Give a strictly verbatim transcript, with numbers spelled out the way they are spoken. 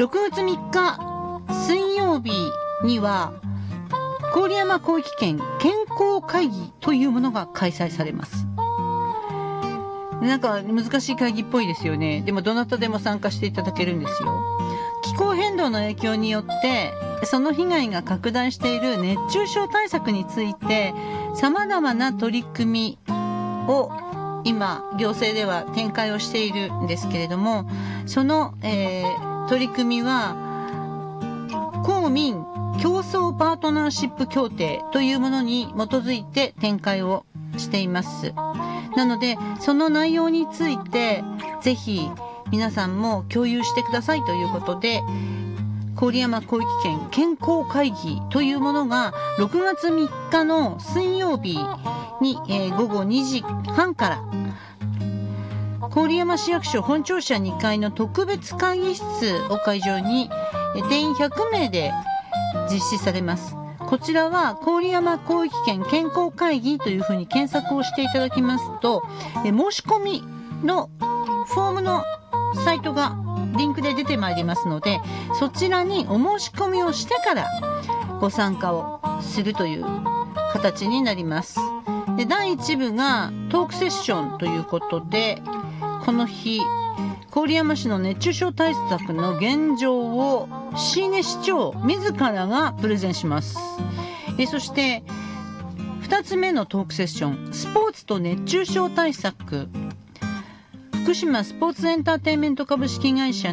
ろくがつみっか水曜日には郡山広域圏健康会議というものが開催されます。なんか難しい会議っぽいですよね。でもどなたでも参加していただけるんですよ。気候変動の影響によってその被害が拡大している熱中症対策について様々な取り組みを今行政では展開をしているんですけれども、その、えー、取り組みは公民競争パートナーシップ協定というものに基づいて展開をしています。なのでその内容についてぜひ皆さんも共有してくださいということで、郡山広域圏健康会議というものがろくがつみっかの水曜日に、えー、ごごにじはんから郡山市役所本庁舎にかいの特別会議室を会場に定員ひゃくめいで実施されます。こちらは郡山広域圏健康会議というふうに検索をしていただきますと、え申し込みのフォームのサイトがリンクで出てまいりますので、そちらにお申し込みをしてからご参加をするという形になります。で、だいいち部がトークセッションということで、この日郡山市の熱中症対策の現状を椎根市長自らがプレゼンします。えそしてふたつめのトークセッション、スポーツと熱中症対策、福島スポーツエンターテインメント株式会社